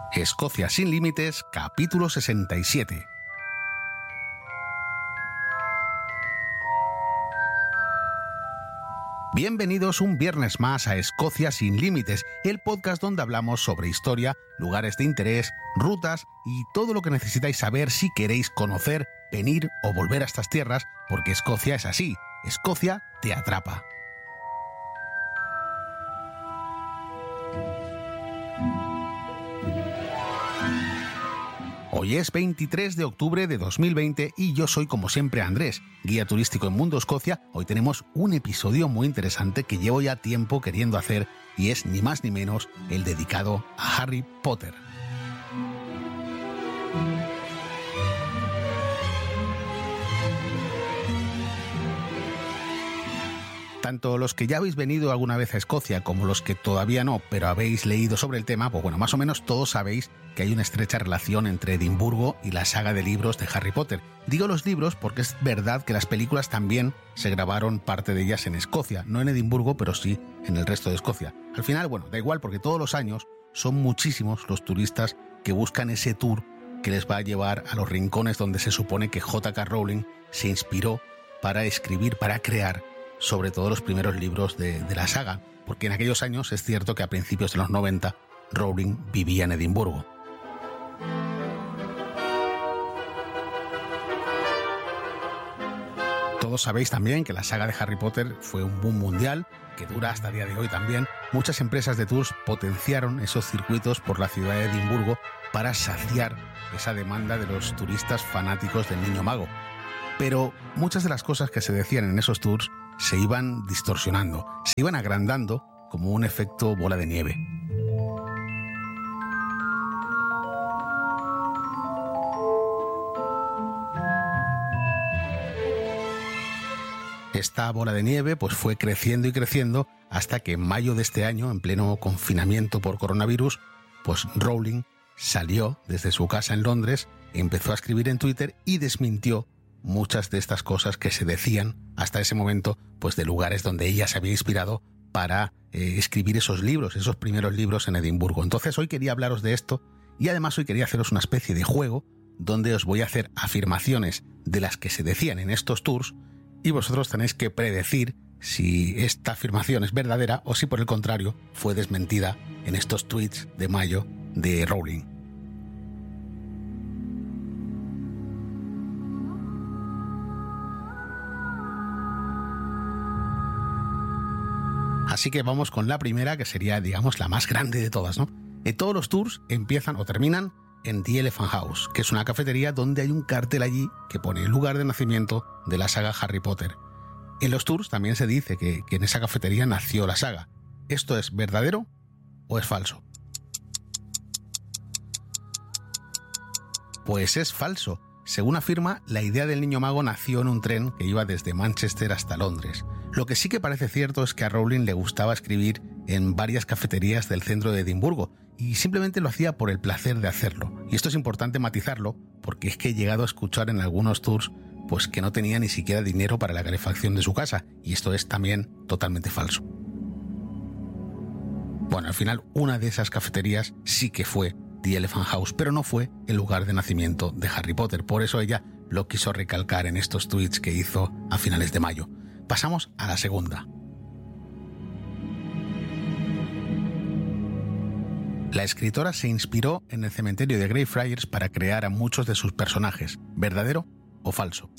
Escocia sin límites, capítulo 67. Bienvenidos un viernes más a Escocia sin límites, el podcast donde hablamos sobre historia, lugares de interés, rutas y todo lo que necesitáis saber si queréis conocer, venir o volver a estas tierras, porque Escocia es así, Escocia te atrapa. Hoy es 23 de octubre de 2020 y yo soy como siempre Andrés, guía turístico en Mundo Escocia. Hoy tenemos un episodio muy interesante que llevo ya tiempo queriendo hacer y es ni más ni menos el dedicado a Harry Potter. Tanto los que ya habéis venido alguna vez a Escocia como los que todavía no, pero habéis leído sobre el tema, pues bueno, más o menos todos sabéis que hay una estrecha relación entre Edimburgo y la saga de libros de Harry Potter. Digo los libros porque es verdad que las películas también se grabaron parte de ellas en Escocia, no en Edimburgo, pero sí en el resto de Escocia. Al final, bueno, da igual porque todos los años son muchísimos los turistas que buscan ese tour que les va a llevar a los rincones donde se supone que J.K. Rowling se inspiró para escribir, para crear sobre todo los primeros libros de la saga, porque en aquellos años es cierto que a principios de los 90 Rowling vivía en Edimburgo. Todos sabéis también que la saga de Harry Potter fue un boom mundial, que dura hasta el día de hoy también. Muchas empresas de tours potenciaron esos circuitos por la ciudad de Edimburgo para saciar esa demanda de los turistas fanáticos del Niño Mago. Pero muchas de las cosas que se decían en esos tours se iban distorsionando, se iban agrandando como un efecto bola de nieve. Esta bola de nieve pues fue creciendo y creciendo hasta que en mayo de este año, en pleno confinamiento por coronavirus, pues Rowling salió desde su casa en Londres, empezó a escribir en Twitter y desmintió muchas de estas cosas que se decían hasta ese momento, pues de lugares donde ella se había inspirado para escribir esos libros, esos primeros libros en Edimburgo. Entonces hoy quería hablaros de esto y además hoy quería haceros una especie de juego donde os voy a hacer afirmaciones de las que se decían en estos tours y vosotros tenéis que predecir si esta afirmación es verdadera o si por el contrario fue desmentida en estos tweets de mayo de Rowling. Así que vamos con la primera, que sería, digamos, la más grande de todas, ¿no? Todos los tours empiezan o terminan en The Elephant House, que es una cafetería donde hay un cartel allí que pone el lugar de nacimiento de la saga Harry Potter. En los tours también se dice que en esa cafetería nació la saga. ¿Esto es verdadero o es falso? Pues es falso. Según afirma, la idea del Niño Mago nació en un tren que iba desde Manchester hasta Londres. Lo que sí que parece cierto es que a Rowling le gustaba escribir en varias cafeterías del centro de Edimburgo y simplemente lo hacía por el placer de hacerlo. Y esto es importante matizarlo porque es que he llegado a escuchar en algunos tours pues que no tenía ni siquiera dinero para la calefacción de su casa y esto es también totalmente falso. Bueno, al final una de esas cafeterías sí que fue The Elephant House, pero no fue el lugar de nacimiento de Harry Potter. Por eso ella lo quiso recalcar en estos tweets que hizo a finales de mayo. Pasamos a la segunda. La escritora se inspiró en el cementerio de Greyfriars para crear a muchos de sus personajes. ¿Verdadero o falso?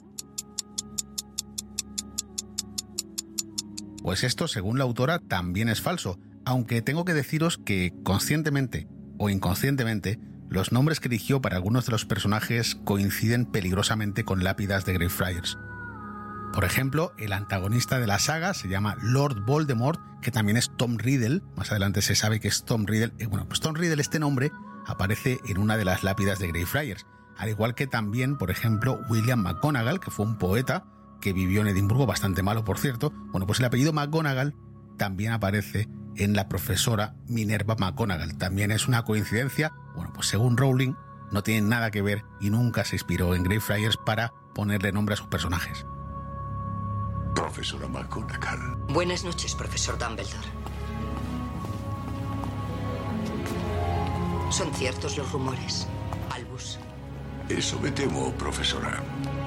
Pues esto, según la autora, también es falso, aunque tengo que deciros que conscientemente o inconscientemente, los nombres que eligió para algunos de los personajes coinciden peligrosamente con lápidas de Greyfriars. Por ejemplo, el antagonista de la saga se llama Lord Voldemort, que también es Tom Riddle. Más adelante se sabe que es Tom Riddle. Pues Tom Riddle, este nombre, aparece en una de las lápidas de Greyfriars. Al igual que también, por ejemplo, William McGonagall, que fue un poeta que vivió en Edimburgo, bastante malo, por cierto. Bueno, pues el apellido McGonagall también aparece en la profesora Minerva McGonagall. También es una coincidencia. Bueno, pues según Rowling, no tienen nada que ver y nunca se inspiró en Greyfriars para ponerle nombre a sus personajes. Profesora McGonagall. Buenas noches, profesor Dumbledore. ¿Son ciertos los rumores, Albus? Eso me temo, profesora.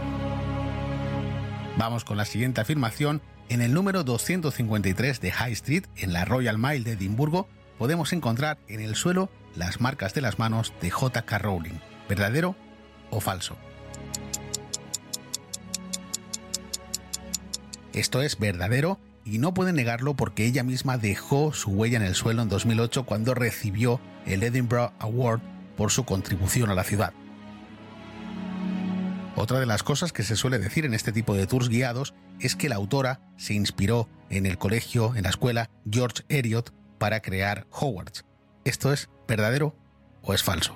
Vamos con la siguiente afirmación. En el número 253 de High Street, en la Royal Mile de Edimburgo, podemos encontrar en el suelo las marcas de las manos de J.K. Rowling. ¿Verdadero o falso? Esto es verdadero y no puede negarlo porque ella misma dejó su huella en el suelo en 2008 cuando recibió el Edinburgh Award por su contribución a la ciudad. Otra de las cosas que se suele decir en este tipo de tours guiados es que la autora se inspiró en el colegio, en la escuela George Eliot para crear Hogwarts. ¿Esto es verdadero o es falso?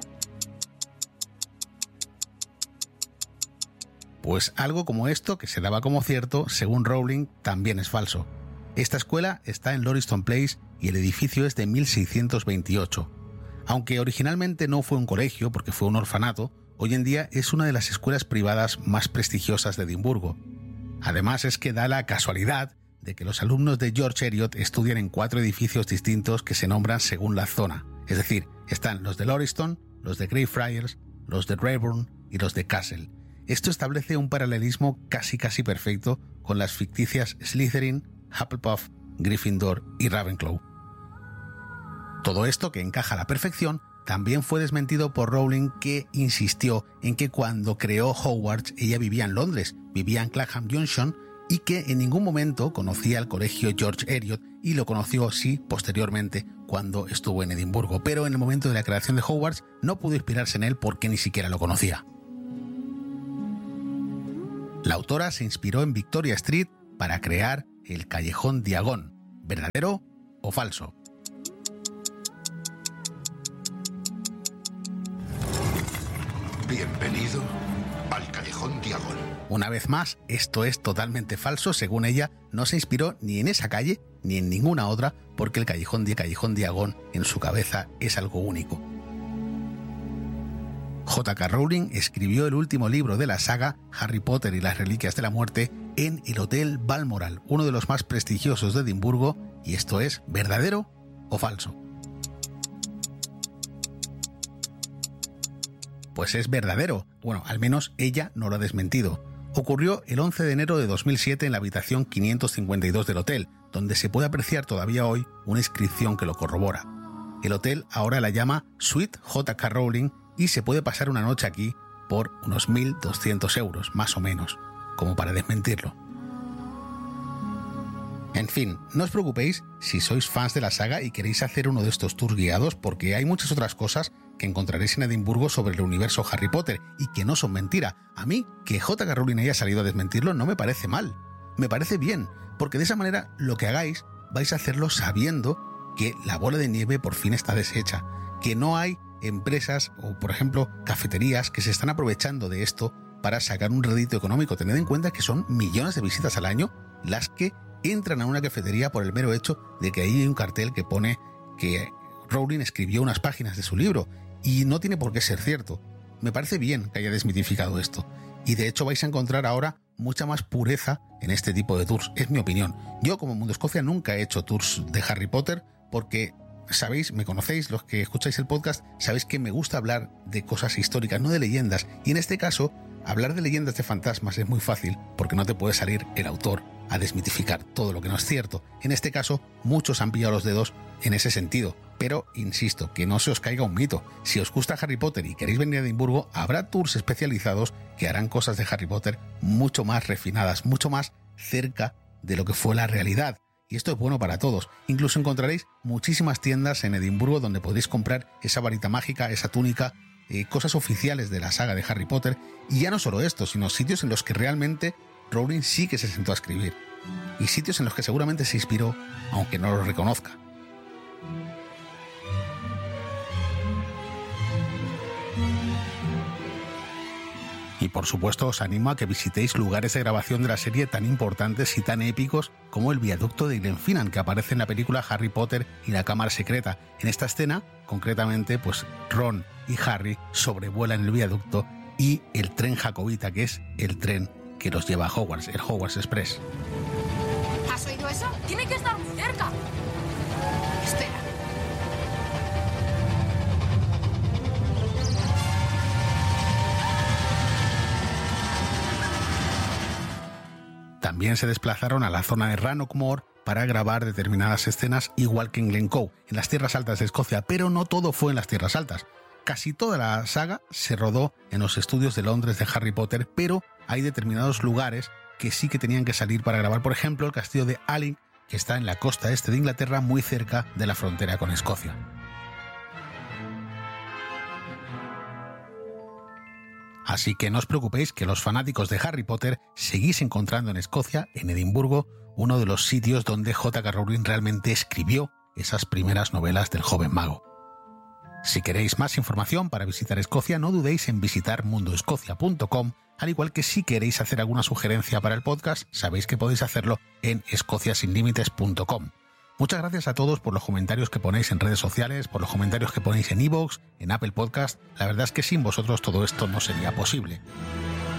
Pues algo como esto, que se daba como cierto, según Rowling, también es falso. Esta escuela está en Lauriston Place y el edificio es de 1628. Aunque originalmente no fue un colegio porque fue un orfanato, hoy en día es una de las escuelas privadas más prestigiosas de Edimburgo. Además es que da la casualidad de que los alumnos de George Eliot estudian en 4 edificios distintos que se nombran según la zona. Es decir, están los de Lauriston, los de Greyfriars, los de Rayburn y los de Castle. Esto establece un paralelismo casi perfecto con las ficticias Slytherin, Hufflepuff, Gryffindor y Ravenclaw. Todo esto, que encaja a la perfección, también fue desmentido por Rowling, que insistió en que cuando creó Hogwarts ella vivía en Londres, vivía en Clapham Junction y que en ningún momento conocía el colegio George Eliot, y lo conoció sí posteriormente cuando estuvo en Edimburgo, pero en el momento de la creación de Hogwarts no pudo inspirarse en él porque ni siquiera lo conocía. La autora se inspiró en Victoria Street para crear el Callejón Diagon. ¿Verdadero o falso? Bienvenido al Callejón Diagon. Una vez más, esto es totalmente falso. Según ella, no se inspiró ni en esa calle ni en ninguna otra, porque el Callejón Diagon en su cabeza es algo único. J.K. Rowling escribió el último libro de la saga, Harry Potter y las Reliquias de la Muerte, en el Hotel Balmoral, uno de los más prestigiosos de Edimburgo, y esto es ¿verdadero o falso? Pues es verdadero. Bueno, al menos ella no lo ha desmentido. Ocurrió el 11 de enero de 2007 en la habitación 552 del hotel, donde se puede apreciar todavía hoy una inscripción que lo corrobora. El hotel ahora la llama Suite J.K. Rowling y se puede pasar una noche aquí por unos 1.200 euros, más o menos, como para desmentirlo. En fin, no os preocupéis si sois fans de la saga y queréis hacer uno de estos tours guiados, porque hay muchas otras cosas que encontraréis en Edimburgo sobre el universo Harry Potter y que no son mentira. A mí, que J.K. Rowling haya salido a desmentirlo no me parece mal, me parece bien, porque de esa manera lo que hagáis vais a hacerlo sabiendo que la bola de nieve por fin está deshecha, que no hay empresas o, por ejemplo, cafeterías que se están aprovechando de esto para sacar un rédito económico. Tened en cuenta que son millones de visitas al año las que entran a una cafetería por el mero hecho de que ahí hay un cartel que pone que Rowling escribió unas páginas de su libro, y no tiene por qué ser cierto. Me parece bien que haya desmitificado esto, y de hecho vais a encontrar ahora mucha más pureza en este tipo de tours, es mi opinión. Yo, como Mundo Escocia, nunca he hecho tours de Harry Potter porque, sabéis, me conocéis, los que escucháis el podcast, sabéis que me gusta hablar de cosas históricas, no de leyendas, y en este caso, hablar de leyendas de fantasmas es muy fácil porque no te puede salir el autor a desmitificar todo lo que no es cierto. En este caso, muchos han pillado los dedos en ese sentido, pero insisto, que no se os caiga un mito. Si os gusta Harry Potter y queréis venir a Edimburgo, habrá tours especializados que harán cosas de Harry Potter mucho más refinadas, mucho más cerca de lo que fue la realidad. Y esto es bueno para todos. Incluso encontraréis muchísimas tiendas en Edimburgo donde podéis comprar esa varita mágica, esa túnica, cosas oficiales de la saga de Harry Potter. Y ya no solo esto, sino sitios en los que realmente Rowling sí que se sentó a escribir. Y sitios en los que seguramente se inspiró, aunque no lo reconozca. Y por supuesto os animo a que visitéis lugares de grabación de la serie tan importantes y tan épicos como el viaducto de Glenfinnan, que aparece en la película Harry Potter y la Cámara Secreta. En esta escena, concretamente, pues Ron y Harry sobrevuelan el viaducto y el tren jacobita, que es el tren que los lleva a Hogwarts, el Hogwarts Express. ¿Has oído eso? Tiene que estar muy cerca. Espera. También se desplazaron a la zona de Rannochmoor para grabar determinadas escenas, igual que en Glencoe, en las tierras altas de Escocia, pero no todo fue en las tierras altas. Casi toda la saga se rodó en los estudios de Londres de Harry Potter, pero hay determinados lugares que sí que tenían que salir para grabar. Por ejemplo, el castillo de Alling, que está en la costa este de Inglaterra, muy cerca de la frontera con Escocia. Así que no os preocupéis, que los fanáticos de Harry Potter seguís encontrando en Escocia, en Edimburgo, uno de los sitios donde J.K. Rowling realmente escribió esas primeras novelas del joven mago. Si queréis más información para visitar Escocia, no dudéis en visitar mundoescocia.com, al igual que si queréis hacer alguna sugerencia para el podcast, sabéis que podéis hacerlo en escociasinlimites.com. Muchas gracias a todos por los comentarios que ponéis en redes sociales, por los comentarios que ponéis en iVoox, en Apple Podcast. La verdad es que sin vosotros todo esto no sería posible.